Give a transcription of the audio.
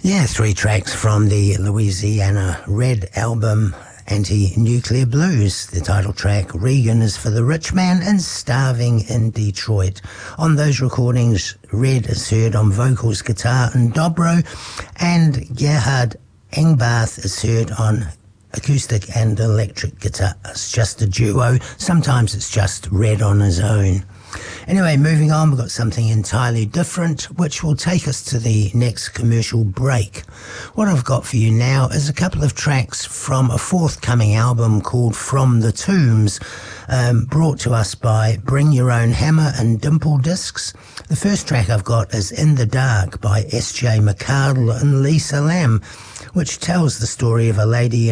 Yeah, 3 tracks from the Louisiana Red album, Anti-Nuclear Blues. The title track, Regan is for the Rich Man, and Starving in Detroit. On those recordings, Red is heard on vocals, guitar and dobro, and Gerhard Engbarth is heard on acoustic and electric guitar. It's just a duo. Sometimes it's just Red on his own. Anyway, moving on, we've got something entirely different, which will take us to the next commercial break. What I've got for you now is a couple of tracks from a forthcoming album called From the Tombs, brought to us by Bring Your Own Hammer and Dimple Discs. The first track I've got is In the Dark by S.J. McCardle and Lisa Lamb, which tells the story of a lady